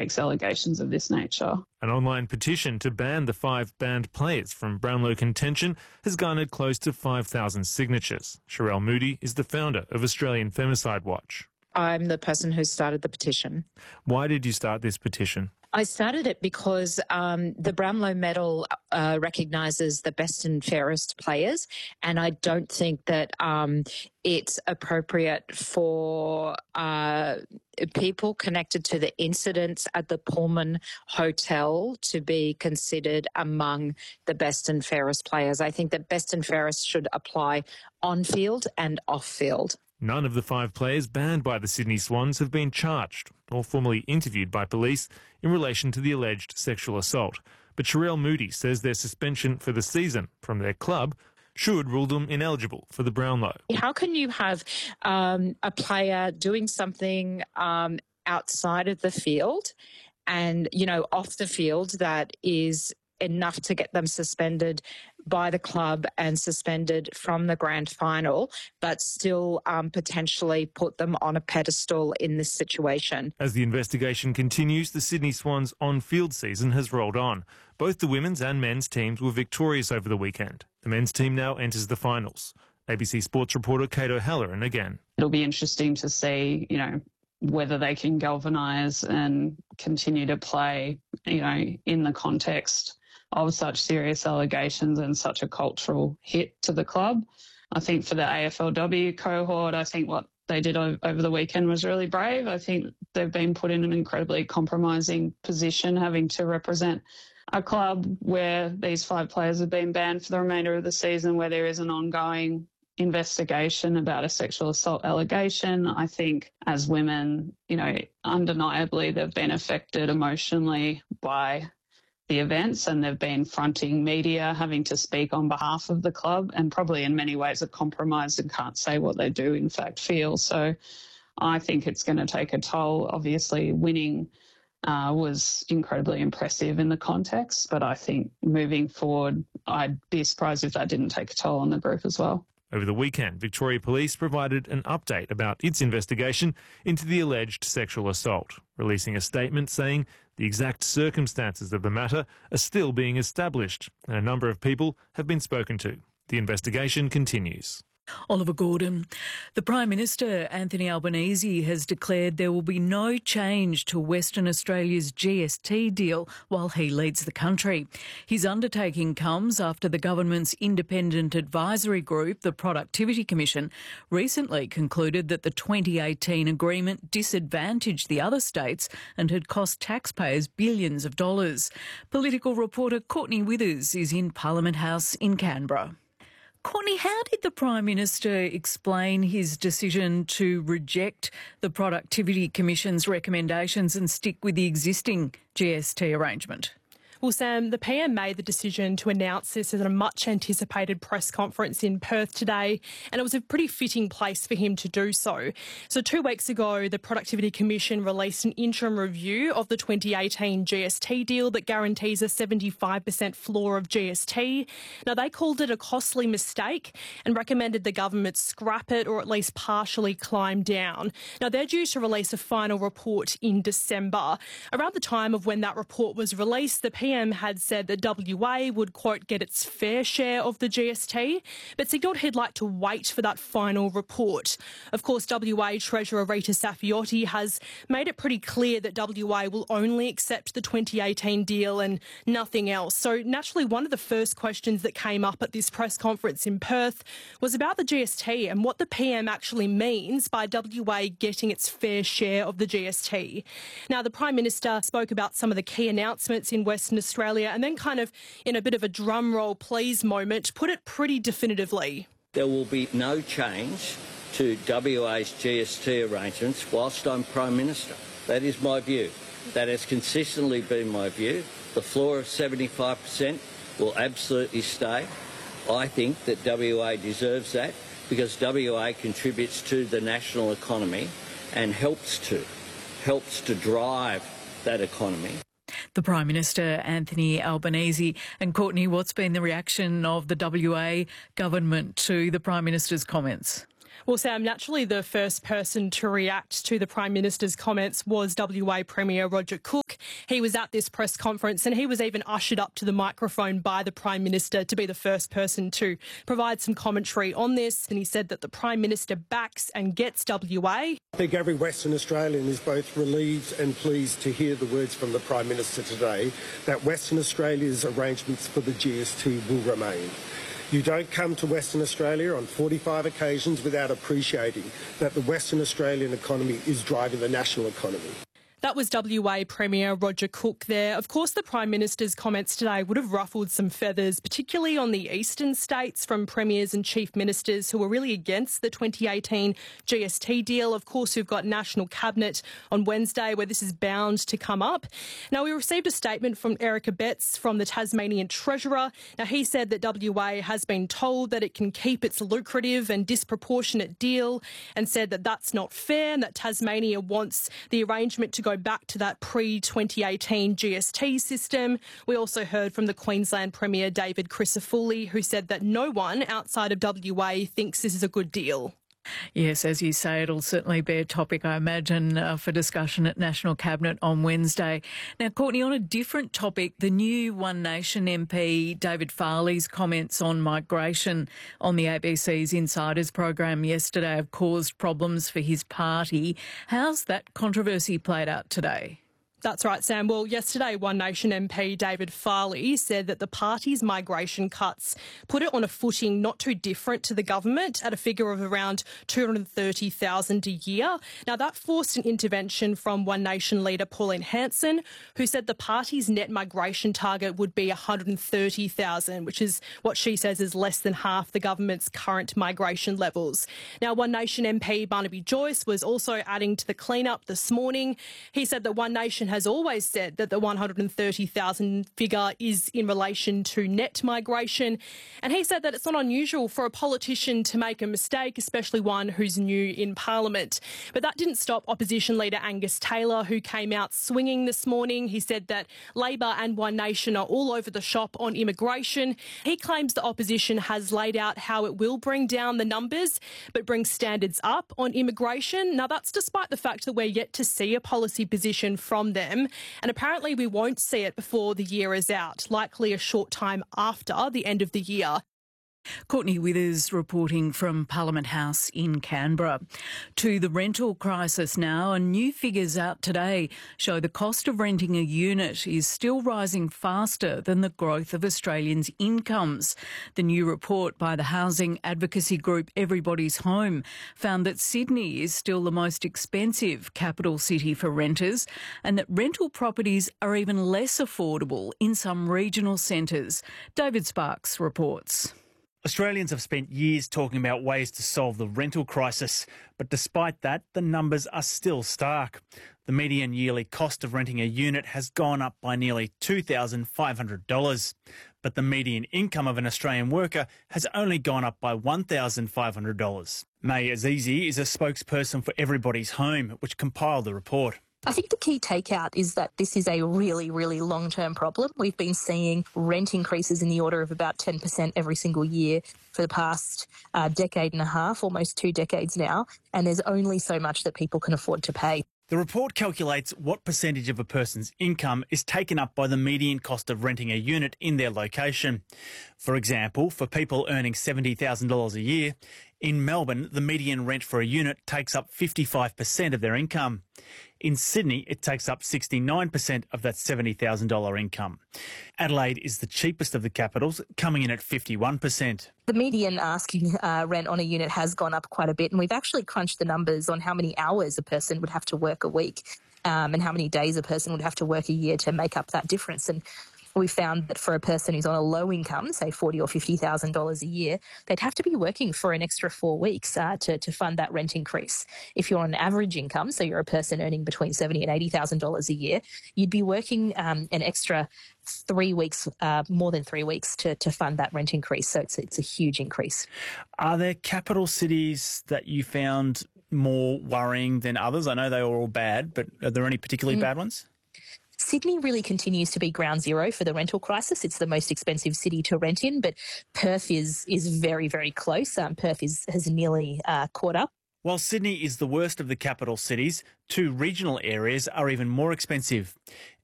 makes allegations of this nature. An online petition to ban the 5 banned players from Brownlow contention has garnered close to 5,000 signatures. Sherelle Moody is the founder of Australian Femicide Watch. I'm the person who started the petition. Why did you start this petition? I started it because the Brownlow medal recognises the best and fairest players, and I don't think that it's appropriate for people connected to the incidents at the Pullman Hotel to be considered among the best and fairest players. I think that best and fairest should apply on-field and off-field. None of the 5 players banned by the Sydney Swans have been charged or formally interviewed by police in relation to the alleged sexual assault. But Sherelle Moody says their suspension for the season from their club should rule them ineligible for the Brownlow. How can you have a player doing something outside of the field and, off the field that is enough to get them suspended by the club and suspended from the grand final, but still potentially put them on a pedestal in this situation? As the investigation continues, the Sydney Swans on-field season has rolled on. Both the women's and men's teams were victorious over the weekend. The men's team now enters the finals. ABC Sports reporter Kate O'Halloran again. It'll be interesting to see, whether they can galvanise and continue to play, in the context of such serious allegations and such a cultural hit to the club. I think for the AFLW cohort, I think what they did over the weekend was really brave. I think they've been put in an incredibly compromising position, having to represent a club where these 5 players have been banned for the remainder of the season, where there is an ongoing investigation about a sexual assault allegation. I think as women, undeniably they've been affected emotionally by the events, and they've been fronting media, having to speak on behalf of the club, and probably in many ways are compromised and can't say what they do in fact feel. So I think it's going to take a toll. Obviously winning was incredibly impressive in the context, but I think moving forward, I'd be surprised if that didn't take a toll on the group as well. Over the weekend, Victoria Police provided an update about its investigation into the alleged sexual assault, releasing a statement saying the exact circumstances of the matter are still being established and a number of people have been spoken to. The investigation continues. Oliver Gordon. The Prime Minister, Anthony Albanese, has declared there will be no change to Western Australia's GST deal while he leads the country. His undertaking comes after the government's independent advisory group, the Productivity Commission, recently concluded that the 2018 agreement disadvantaged the other states and had cost taxpayers billions of dollars. Political reporter Courtney Withers is in Parliament House in Canberra. Courtney, how did the Prime Minister explain his decision to reject the Productivity Commission's recommendations and stick with the existing GST arrangement? Well, Sam, the PM made the decision to announce this at a much-anticipated press conference in Perth today, and it was a pretty fitting place for him to do so. So 2 weeks ago, the Productivity Commission released an interim review of the 2018 GST deal that guarantees a 75% floor of GST. Now, they called it a costly mistake and recommended the government scrap it or at least partially climb down. Now, they're due to release a final report in December. Around the time of when that report was released, the PM had said that WA would, quote, get its fair share of the GST, but signalled he'd like to wait for that final report. Of course, WA Treasurer Rita Saffioti has made it pretty clear that WA will only accept the 2018 deal and nothing else. So naturally, one of the first questions that came up at this press conference in Perth was about the GST and what the PM actually means by WA getting its fair share of the GST. Now, the Prime Minister spoke about some of the key announcements in Western Australia and then kind of, in a bit of a drum roll please moment, put it pretty definitively. There will be no change to WA's GST arrangements whilst I'm Prime Minister. That is my view. That has consistently been my view. The floor of 75% will absolutely stay. I think that WA deserves that because WA contributes to the national economy and helps to drive that economy. The Prime Minister, Anthony Albanese. And Courtney, what's been the reaction of the WA government to the Prime Minister's comments? Well, Sam, naturally the first person to react to the Prime Minister's comments was WA Premier Roger Cook. He was at this press conference and he was even ushered up to the microphone by the Prime Minister to be the first person to provide some commentary on this. And he said that the Prime Minister backs and gets WA. I think every Western Australian is both relieved and pleased to hear the words from the Prime Minister today that Western Australia's arrangements for the GST will remain. You don't come to Western Australia on 45 occasions without appreciating that the Western Australian economy is driving the national economy. That was WA Premier Roger Cook there. Of course, the Prime Minister's comments today would have ruffled some feathers, particularly on the eastern states from premiers and chief ministers who were really against the 2018 GST deal. Of course, we've got National Cabinet on Wednesday where this is bound to come up. Now, we received a statement from Eric Abetz from the Tasmanian Treasurer. Now, he said that WA has been told that it can keep its lucrative and disproportionate deal and said that that's not fair and that Tasmania wants the arrangement to go back to that pre-2018 GST system. We also heard from the Queensland Premier David Crisafulli, who said that no one outside of WA thinks this is a good deal. Yes, as you say, it'll certainly be a topic, I imagine, for discussion at National Cabinet on Wednesday. Now, Courtney, on a different topic, the new One Nation MP David Farley's comments on migration on the ABC's Insiders program yesterday have caused problems for his party. How's that controversy played out today? That's right, Sam. Well, yesterday, One Nation MP David Farley said that the party's migration cuts put it on a footing not too different to the government at a figure of around 230,000 a year. Now, that forced an intervention from One Nation leader Pauline Hanson, who said the party's net migration target would be 130,000, which is what she says is less than half the government's current migration levels. Now, One Nation MP Barnaby Joyce was also adding to the clean-up this morning. He said that One Nation has always said that the 130,000 figure is in relation to net migration. And he said that it's not unusual for a politician to make a mistake, especially one who's new in Parliament. But that didn't stop opposition leader Angus Taylor, who came out swinging this morning. He said that Labor and One Nation are all over the shop on immigration. He claims the opposition has laid out how it will bring down the numbers, but bring standards up on immigration. Now, that's despite the fact that we're yet to see a policy position from them. And apparently we won't see it before the year is out, likely a short time after the end of the year. Courtney Withers reporting from Parliament House in Canberra. To the rental crisis now, and new figures out today show the cost of renting a unit is still rising faster than the growth of Australians' incomes. The new report by the housing advocacy group Everybody's Home found that Sydney is still the most expensive capital city for renters and that rental properties are even less affordable in some regional centres. David Sparks reports. Australians have spent years talking about ways to solve the rental crisis, but despite that, the numbers are still stark. The median yearly cost of renting a unit has gone up by nearly $2,500, but the median income of an Australian worker has only gone up by $1,500. May Azizi is a spokesperson for Everybody's Home, which compiled the report. I think the key takeout is that this is a really, really long-term problem. We've been seeing rent increases in the order of about 10% every single year for the past decade and a half, almost 2 decades now, and there's only so much that people can afford to pay. The report calculates what percentage of a person's income is taken up by the median cost of renting a unit in their location. For example, for people earning $70,000 a year, in Melbourne, the median rent for a unit takes up 55% of their income. In Sydney, it takes up 69% of that $70,000 income. Adelaide is the cheapest of the capitals, coming in at 51%. The median asking rent on a unit has gone up quite a bit, and we've actually crunched the numbers on how many hours a person would have to work a week and how many days a person would have to work a year to make up that difference. And we found that for a person who's on a low income, say $40,000 or $50,000 a year, they'd have to be working for an extra 4 weeks to fund that rent increase. If you're on an average income, so you're a person earning between $70,000 and $80,000 a year, you'd be working an extra 3 weeks, more than 3 weeks to fund that rent increase. So it's a huge increase. Are there capital cities that you found more worrying than others? I know they were all bad, but are there any particularly bad ones? Sydney really continues to be ground zero for the rental crisis. It's the most expensive city to rent in, but Perth is very, very close. Perth has nearly caught up. While Sydney is the worst of the capital cities, two regional areas are even more expensive.